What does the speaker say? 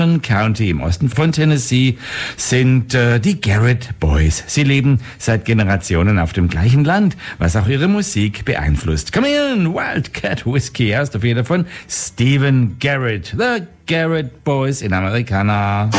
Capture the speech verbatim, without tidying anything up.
County im Osten von Tennessee sind äh, die Garrett Boys. Sie leben seit Generationen auf dem gleichen Land, was auch ihre Musik beeinflusst. Come in, Wildcat Whiskey aus der Feder von Stephen Garrett. The Garrett Boys in Americana.